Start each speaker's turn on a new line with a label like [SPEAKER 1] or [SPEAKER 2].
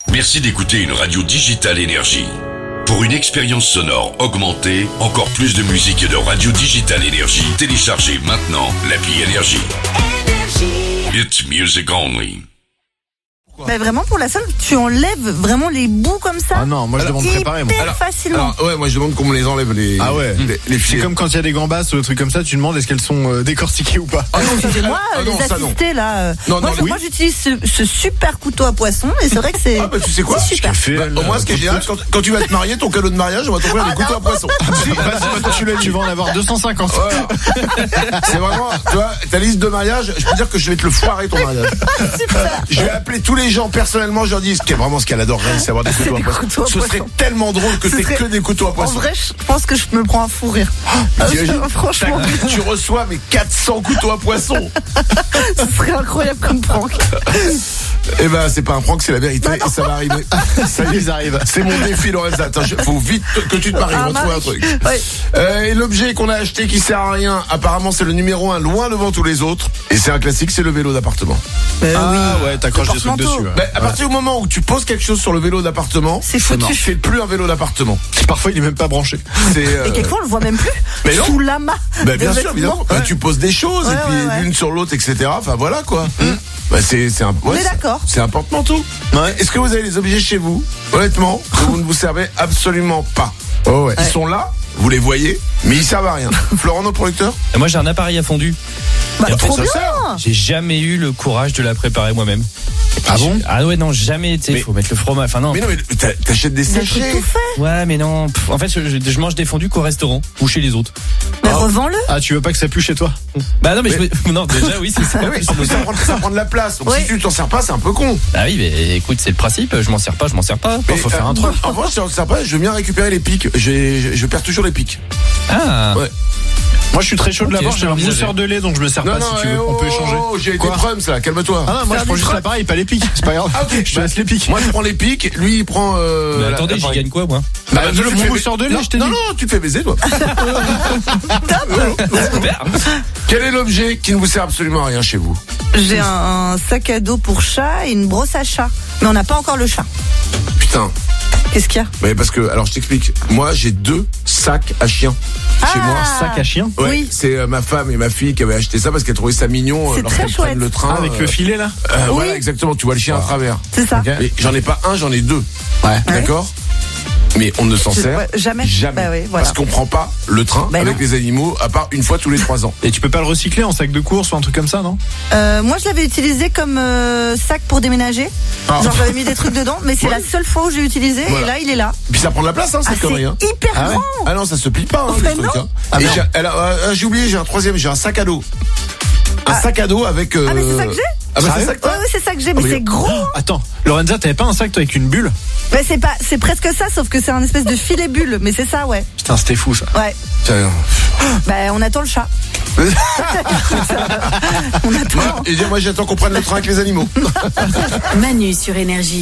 [SPEAKER 1] Merci d'écouter une radio Digital Énergie. Pour une expérience sonore augmentée, encore plus de musique et de radio Digital Énergie, téléchargez maintenant l'appli Énergie. It's music only.
[SPEAKER 2] Mais vraiment, pour la salle, tu enlèves vraiment les bouts comme ça.
[SPEAKER 3] Ah non, moi je demande préparer moi.
[SPEAKER 2] Hyper facilement.
[SPEAKER 4] Alors, ouais, moi je demande qu'on me les enlève les.
[SPEAKER 3] Ah ouais.
[SPEAKER 4] Les
[SPEAKER 3] C'est
[SPEAKER 4] filets.
[SPEAKER 3] comme quand il y a des gambas ou des trucs comme ça, tu demandes est-ce qu'elles sont décortiquées ou pas.
[SPEAKER 4] Ah non,
[SPEAKER 2] Excusez-moi,
[SPEAKER 4] non,
[SPEAKER 2] les
[SPEAKER 4] ça, non.
[SPEAKER 2] assistés là.
[SPEAKER 4] Non,
[SPEAKER 2] moi,
[SPEAKER 4] non,
[SPEAKER 2] moi, j'utilise ce super couteau à poisson et c'est vrai que c'est.
[SPEAKER 4] Ah bah tu sais quoi
[SPEAKER 2] c'est super.
[SPEAKER 4] Au moins ce qui est génial, quand tu vas te marier, ton cadeau de mariage, on va t'offrir des couteaux à poisson.
[SPEAKER 3] Vas-y, maintenant tu vas en avoir 250.
[SPEAKER 4] Voilà. C'est vraiment, tu vois, ta liste de mariage, je peux dire que je vais te le foirer ton mariage. Je vais appeler tous les gens personnellement, je leur dis ce qu'elle adorerait, c'est avoir des couteaux à poisson.
[SPEAKER 2] couteaux à
[SPEAKER 4] Ce
[SPEAKER 2] poisson.
[SPEAKER 4] serait tellement drôle que t'aies que des couteaux à
[SPEAKER 2] En
[SPEAKER 4] poisson.
[SPEAKER 2] vrai, je pense que je me prends un fou rire.
[SPEAKER 4] T'imagines
[SPEAKER 2] Franchement,
[SPEAKER 4] Tu reçois mais 400 couteaux à poisson.
[SPEAKER 2] ce serait incroyable comme prank.
[SPEAKER 4] Eh ben c'est pas un prank, c'est la vérité et ça va arriver.
[SPEAKER 3] Ça y est, ils arrivent.
[SPEAKER 4] C'est mon défi Lorenza. Attends, faut vite que tu te maries, on va trouver un truc.
[SPEAKER 2] Ouais.
[SPEAKER 4] Et l'objet qu'on a acheté qui sert à rien, apparemment c'est le numéro 1 loin devant tous les autres. Et c'est un classique, c'est le vélo d'appartement.
[SPEAKER 3] Ah ouais, t'accroches des trucs
[SPEAKER 2] porte-manteau.
[SPEAKER 3] dessus. Ouais.
[SPEAKER 4] Ben, à partir du moment où tu poses quelque chose sur le vélo d'appartement,
[SPEAKER 2] C'est foutu.
[SPEAKER 4] tu fais plus un vélo d'appartement.
[SPEAKER 3] Parfois il est même pas branché.
[SPEAKER 4] C'est
[SPEAKER 2] Et quelquefois, on le voit même plus.
[SPEAKER 4] Mais non.
[SPEAKER 2] Sous l'amas.
[SPEAKER 4] ben,
[SPEAKER 2] de
[SPEAKER 4] bien sûr,
[SPEAKER 2] vêtements.
[SPEAKER 4] évidemment. Ben, tu poses des choses
[SPEAKER 2] Ouais,
[SPEAKER 4] et puis
[SPEAKER 2] ouais.
[SPEAKER 4] l'une sur l'autre, etc. Enfin voilà quoi. Ben, c'est un.
[SPEAKER 2] On est d'accord.
[SPEAKER 4] C'est un porte-manteau.
[SPEAKER 3] Ouais.
[SPEAKER 4] Est-ce que vous avez les objets chez vous? Honnêtement, vous ne vous servez absolument pas.
[SPEAKER 3] Oh ouais.
[SPEAKER 4] Ils sont là, vous les voyez, mais ils servent à rien. Florent, notre producteur?
[SPEAKER 5] Moi j'ai un appareil à fondu.
[SPEAKER 2] Bah,
[SPEAKER 5] Et en fait,
[SPEAKER 2] trop
[SPEAKER 4] ça
[SPEAKER 2] bien.
[SPEAKER 4] sert.
[SPEAKER 5] J'ai jamais eu le courage de la préparer moi-même.
[SPEAKER 3] Ah bon?
[SPEAKER 5] Ah ouais, non, jamais été.
[SPEAKER 4] Mais-
[SPEAKER 5] Faut mettre le fromage. Enfin non.
[SPEAKER 4] Mais non, mais t'achètes des
[SPEAKER 2] Des trucs
[SPEAKER 4] sachets.
[SPEAKER 2] tout fait.
[SPEAKER 5] Ouais, mais non. En fait, je mange des fondus qu'au restaurant ou chez les autres.
[SPEAKER 2] Mais revends-le.
[SPEAKER 3] Ah, tu veux pas que ça pue chez toi?
[SPEAKER 5] Bah non, mais non, déjà oui, c'est ça.
[SPEAKER 4] En plus, ça prend de la place. Donc
[SPEAKER 2] Ouais.
[SPEAKER 4] si tu t'en sers pas, c'est un peu con.
[SPEAKER 5] Ah oui, mais écoute, c'est le principe. Je m'en sers pas.
[SPEAKER 4] Mais,
[SPEAKER 3] faut faire un truc.
[SPEAKER 4] En revanche, si on ne sert pas, je veux bien récupérer les pics. Je perds toujours les pics.
[SPEAKER 5] Ah.
[SPEAKER 4] Ouais.
[SPEAKER 3] Moi je suis très chaud de
[SPEAKER 5] Ok,
[SPEAKER 3] l'avoir,
[SPEAKER 5] je
[SPEAKER 3] j'ai un
[SPEAKER 5] l'envisageais.
[SPEAKER 3] mousseur de lait donc je me sers pas si tu veux. On peut échanger.
[SPEAKER 4] J'ai été
[SPEAKER 3] Quoi
[SPEAKER 4] Trump, ça, calme-toi.
[SPEAKER 3] Ah non, moi je prends juste l'appareil, pas les pics. C'est pas grave.
[SPEAKER 4] Ah, ok.
[SPEAKER 3] Je te laisse les pics.
[SPEAKER 4] Moi, je prends les pics, lui, il prend.
[SPEAKER 5] Mais attendez, j'y
[SPEAKER 4] l'appareil.
[SPEAKER 5] gagne quoi moi?
[SPEAKER 3] Bah,
[SPEAKER 4] tu
[SPEAKER 3] mon
[SPEAKER 4] fais-
[SPEAKER 3] mousseur de lait,
[SPEAKER 4] non,
[SPEAKER 3] je t'ai
[SPEAKER 4] non,
[SPEAKER 3] dit.
[SPEAKER 4] non, tu te fais baiser, toi.
[SPEAKER 5] Super.
[SPEAKER 4] Quel est l'objet qui ne vous sert absolument à rien chez vous?
[SPEAKER 2] J'ai un sac à dos pour chat et une brosse à chat. Mais on n'a pas encore le chat.
[SPEAKER 4] Putain.
[SPEAKER 2] Qu'est-ce qu'il y a?
[SPEAKER 4] Mais parce que, alors je t'explique. Moi, j'ai 2 sacs à chien chez moi.
[SPEAKER 3] Sac à chien.
[SPEAKER 4] Ouais,
[SPEAKER 2] Oui.
[SPEAKER 4] c'est ma femme et ma fille qui avaient acheté ça parce qu'elles trouvaient ça mignon
[SPEAKER 2] C'est
[SPEAKER 4] lorsqu'elles
[SPEAKER 2] très
[SPEAKER 4] prennent
[SPEAKER 2] chouette.
[SPEAKER 4] le train.
[SPEAKER 3] Ah, avec le filet là.
[SPEAKER 4] Voilà, exactement. Tu vois le chien à travers.
[SPEAKER 2] C'est ça.
[SPEAKER 3] Ok.
[SPEAKER 4] Mais j'en ai pas un, j'en ai 2.
[SPEAKER 3] Ouais.
[SPEAKER 4] D'accord? Mais on ne s'en sert
[SPEAKER 2] Ouais, jamais. Bah oui, voilà.
[SPEAKER 4] Parce qu'on prend pas le train
[SPEAKER 2] Bah
[SPEAKER 4] avec
[SPEAKER 2] non.
[SPEAKER 4] les animaux à part une fois tous les 3 ans.
[SPEAKER 3] Et tu peux pas le recycler en sac de course ou un truc comme ça, non?
[SPEAKER 2] Moi, je l'avais utilisé comme sac pour déménager.
[SPEAKER 4] Ah.
[SPEAKER 2] Genre, j'avais mis des trucs dedans, mais c'est
[SPEAKER 4] Ouais.
[SPEAKER 2] la seule fois où j'ai utilisé.
[SPEAKER 4] Voilà.
[SPEAKER 2] Et là, il est là.
[SPEAKER 4] Puis ça prend de la place, hein,
[SPEAKER 2] Ah,
[SPEAKER 4] cette connerie. Hein.
[SPEAKER 2] c'est hyper
[SPEAKER 3] Ah ouais.
[SPEAKER 2] grand.
[SPEAKER 4] Ah non, ça se plie pas, hein,
[SPEAKER 2] Mais
[SPEAKER 4] le truc.
[SPEAKER 2] non.
[SPEAKER 4] Hein.
[SPEAKER 3] Ah
[SPEAKER 4] Et
[SPEAKER 3] non.
[SPEAKER 4] j'ai oublié, j'ai un troisième, j'ai un sac à dos. Un sac à dos avec.
[SPEAKER 2] Ah, mais c'est ça que j'ai.
[SPEAKER 4] Ah bah c'est
[SPEAKER 3] Sérieux
[SPEAKER 4] ça que
[SPEAKER 2] Ouais,
[SPEAKER 4] t'as.
[SPEAKER 2] ouais, c'est ça que j'ai, mais
[SPEAKER 4] mais-
[SPEAKER 2] c'est gros.
[SPEAKER 3] Attends, Lorenza, t'avais pas un sac toi avec une bulle?
[SPEAKER 2] Mais c'est presque ça, sauf que c'est un espèce de filet bulle. Mais c'est ça, ouais.
[SPEAKER 3] Putain, c'était fou ça.
[SPEAKER 2] Ouais.
[SPEAKER 4] Tiens.
[SPEAKER 2] Bah, on attend le chat. On attend.
[SPEAKER 4] Et moi j'attends qu'on prenne le train avec les animaux.
[SPEAKER 6] Manu sur Énergie.